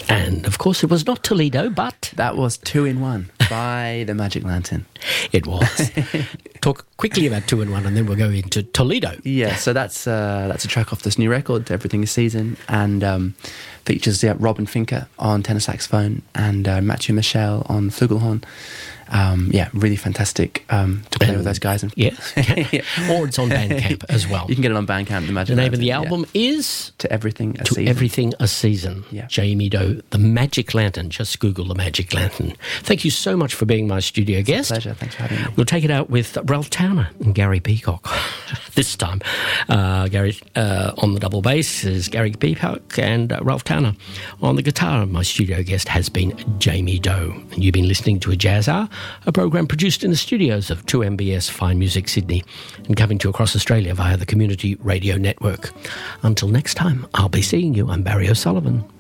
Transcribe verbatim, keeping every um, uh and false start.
And, of course, it was not Toledo, but... That was Two in One by the Magic Lantern. It was. Talk quickly about Two in One and then we'll go into Toledo. Yeah, so that's uh, that's a track off this new record, Everything is Season, and um, features yeah, Robin Finker on tenor saxophone and uh, Mathieu Michel on flugelhorn. Um, yeah, really fantastic um, to play and, with those guys. And yeah. yeah. Or it's on Bandcamp as well. You can get it on Bandcamp. The, Magic the name Lantern, of the yeah. album is... To Everything a To Season. Everything a Season. Yeah. Jamie Doe, The Magic Lantern. Just Google The Magic Lantern. Thank you so much for being my studio It's guest. a pleasure. Thanks for having me. We'll take it out with Ralph Towner and Gary Peacock. This time, uh, Gary uh, on the double bass is Gary Peacock and uh, Ralph Towner. On the guitar, my studio guest has been Jamie Doe. And you've been listening to A Jazz Hour, a program produced in the studios of two M B S Fine Music Sydney and coming to you across Australia via the Community Radio Network. Until next time, I'll be seeing you. I'm Barry O'Sullivan.